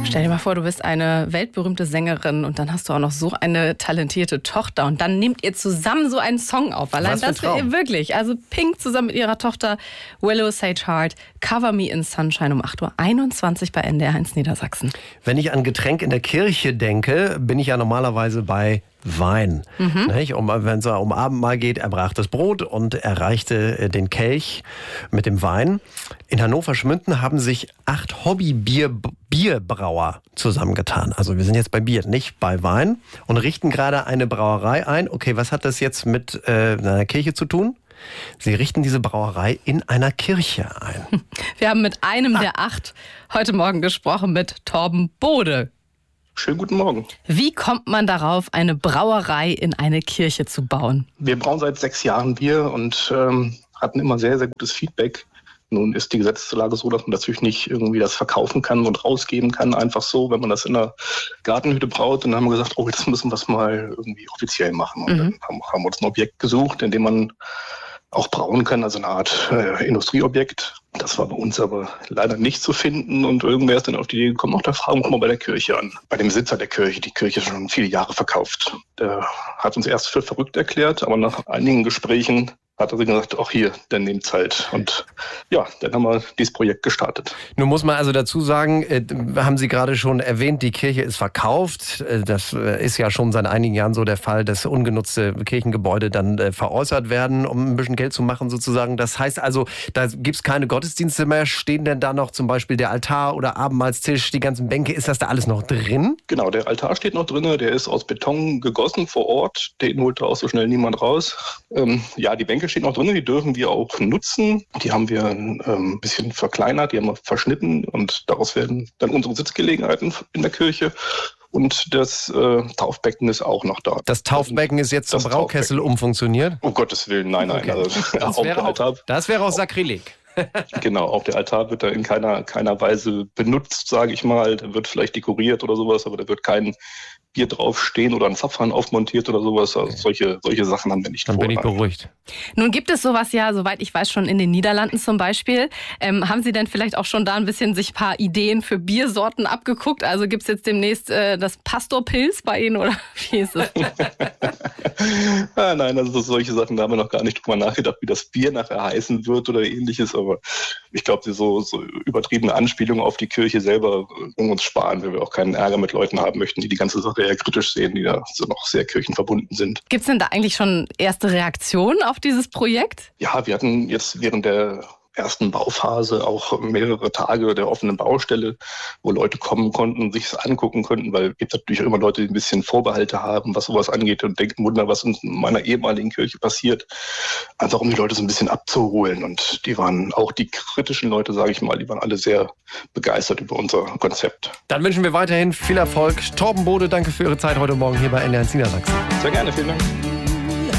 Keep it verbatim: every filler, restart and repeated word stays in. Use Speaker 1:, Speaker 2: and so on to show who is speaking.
Speaker 1: Stell dir mal vor, du bist eine weltberühmte Sängerin und dann hast du auch noch so eine talentierte Tochter und dann nehmt ihr zusammen so einen Song auf. Allein
Speaker 2: Was für ein
Speaker 1: das wäre wirklich. Also Pink zusammen mit ihrer Tochter Willow Sage Hart, Cover Me in Sunshine um acht Uhr einundzwanzig bei N D R eins Niedersachsen.
Speaker 2: Wenn ich an Getränk in der Kirche denke, bin ich ja normalerweise bei Wein. Mhm. Nicht? Um, wenn es um Abendmahl geht, er brach das Brot und erreichte den Kelch mit dem Wein. In Hannover-Schmünden haben sich acht Hobby-Bierbrauer zusammengetan. Also wir sind jetzt bei Bier, nicht bei Wein. Und richten gerade eine Brauerei ein. Okay, was hat das jetzt mit äh, einer Kirche zu tun? Sie richten diese Brauerei in einer Kirche ein.
Speaker 1: Wir haben mit einem ah. der acht heute Morgen gesprochen, mit Torben Bode.
Speaker 3: Schönen guten Morgen.
Speaker 1: Wie kommt man darauf, eine Brauerei in eine Kirche zu bauen?
Speaker 3: Wir brauen seit sechs Jahren Bier und ähm, hatten immer sehr, sehr gutes Feedback. Nun ist die Gesetzeslage so, dass man natürlich nicht irgendwie das verkaufen kann und rausgeben kann, einfach so, wenn man das in einer Gartenhütte braut. Und dann haben wir gesagt, oh, das müssen wir mal irgendwie offiziell machen. Und mhm. dann haben, haben wir uns ein Objekt gesucht, in dem man auch brauen kann, also eine Art äh, Industrieobjekt. Das war bei uns aber leider nicht zu finden und irgendwer ist dann auf die Idee gekommen, auch da fragen wir mal bei der Kirche an. Bei dem Besitzer der Kirche, die Kirche ist schon viele Jahre verkauft. Der hat uns erst für verrückt erklärt, aber nach einigen Gesprächen hat er sich gesagt, auch hier, dann nehmt's halt. Und ja, dann haben wir dieses Projekt gestartet.
Speaker 2: Nun muss man also dazu sagen, äh, haben Sie gerade schon erwähnt, die Kirche ist verkauft. Äh, das ist ja schon seit einigen Jahren so der Fall, dass ungenutzte Kirchengebäude dann äh, veräußert werden, um ein bisschen Geld zu machen sozusagen. Das heißt also, da gibt's keine Gottesdienste mehr. Stehen denn da noch zum Beispiel der Altar oder Abendmahlstisch, die ganzen Bänke? Ist das da alles noch drin?
Speaker 3: Genau, der Altar steht noch drin. Der ist aus Beton gegossen vor Ort. Den holt da auch so schnell niemand raus. Ähm, ja, die Bänke stehen noch drin, die dürfen wir auch nutzen. Die haben wir ähm, ein bisschen verkleinert, die haben wir verschnitten und daraus werden dann unsere Sitzgelegenheiten in der Kirche. Und das äh, Taufbecken ist auch noch da.
Speaker 2: Das Taufbecken ist jetzt zum Braukessel umfunktioniert?
Speaker 3: Um Gottes Willen, nein, nein.
Speaker 2: Okay.
Speaker 3: Also,
Speaker 2: das, wäre auch, das wäre auch Sakrileg.
Speaker 3: Genau, auch der Altar wird da in keiner, keiner Weise benutzt, sage ich mal. Der wird vielleicht dekoriert oder sowas, aber da wird kein Bier draufstehen oder ein Zapfhahn aufmontiert oder sowas. Also solche, solche Sachen haben wir nicht
Speaker 2: Dann
Speaker 3: vor.
Speaker 2: bin ich beruhigt.
Speaker 1: Nun gibt es sowas ja, soweit ich weiß, schon in den Niederlanden zum Beispiel. Ähm, haben Sie denn vielleicht auch schon da ein bisschen sich ein paar Ideen für Biersorten abgeguckt? Also gibt es jetzt demnächst äh, das Pastorpilz bei Ihnen oder wie ist es?
Speaker 3: ah, nein, also solche Sachen, da haben wir noch gar nicht drüber nachgedacht, wie das Bier nachher heißen wird oder ähnliches. Aber ich glaube, so, so übertriebene Anspielungen auf die Kirche selber wollen wir uns sparen, weil wir auch keinen Ärger mit Leuten haben möchten, die die ganze Sache eher kritisch sehen, die da so noch sehr kirchenverbunden sind.
Speaker 1: Gibt es denn da eigentlich schon erste Reaktionen auf dieses Projekt?
Speaker 3: Ja, wir hatten jetzt während der ersten Bauphase auch mehrere Tage der offenen Baustelle, wo Leute kommen konnten und sich es angucken konnten, weil es gibt natürlich auch immer Leute, die ein bisschen Vorbehalte haben, was sowas angeht und denken, Wunder, was in meiner ehemaligen Kirche passiert. Einfach um die Leute so ein bisschen abzuholen. Und die waren auch die kritischen Leute, sage ich mal, die waren alle sehr begeistert über unser Konzept.
Speaker 2: Dann wünschen wir weiterhin viel Erfolg. Torben Bode, danke für Ihre Zeit heute Morgen hier bei N D R eins Niedersachsen.
Speaker 3: Sehr gerne, vielen Dank.